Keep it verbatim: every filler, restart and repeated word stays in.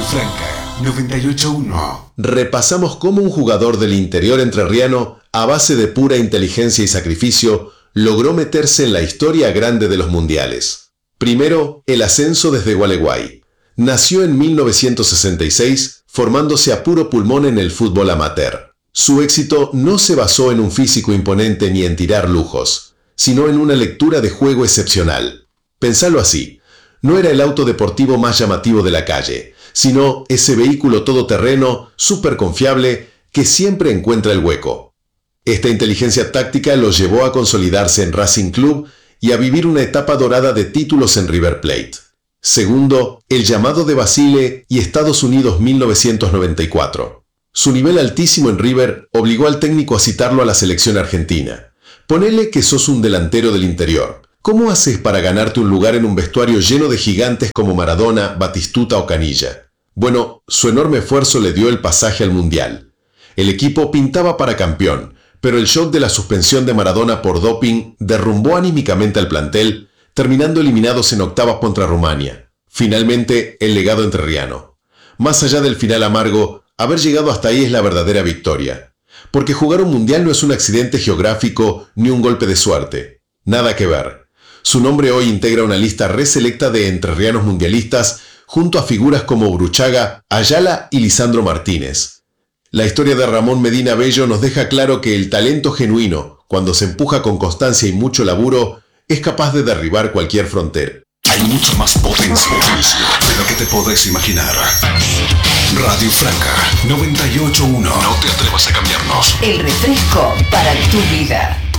Radio Franca noventa y ocho punto uno. Repasamos cómo un jugador del interior entrerriano, a base de pura inteligencia y sacrificio, logró meterse en la historia grande de los mundiales. Primero, el ascenso desde Gualeguay. Nació en mil novecientos sesenta y seis, formándose a puro pulmón en el fútbol amateur. Su éxito no se basó en un físico imponente ni en tirar lujos, sino en una lectura de juego excepcional. Pensalo así, no era el auto deportivo más llamativo de la calle, sino ese vehículo todoterreno, súper confiable, que siempre encuentra el hueco. Esta inteligencia táctica lo llevó a consolidarse en Racing Club y a vivir una etapa dorada de títulos en River Plate. Segundo, el llamado de Basile y Estados Unidos mil novecientos noventa y cuatro. Su nivel altísimo en River obligó al técnico a citarlo a la selección argentina. Ponele que sos un delantero del interior. ¿Cómo haces para ganarte un lugar en un vestuario lleno de gigantes como Maradona, Batistuta o Canilla? Bueno, su enorme esfuerzo le dio el pasaje al Mundial. El equipo pintaba para campeón, pero el shock de la suspensión de Maradona por doping derrumbó anímicamente al plantel, terminando eliminados en octavas contra Rumania. Finalmente, el legado entrerriano. Más allá del final amargo, haber llegado hasta ahí es la verdadera victoria. Porque jugar un mundial no es un accidente geográfico ni un golpe de suerte. Nada que ver. Su nombre hoy integra una lista reselecta de entrerrianos mundialistas junto a figuras como Bruchaga, Ayala y Lisandro Martínez. La historia de Ramón Medina Bello nos deja claro que el talento genuino, cuando se empuja con constancia y mucho laburo, es capaz de derribar cualquier frontera. Hay mucha más potencia de lo que te podés imaginar. Radio Franca noventa y ocho punto uno. No te atrevas a cambiarnos. El refresco para tu vida.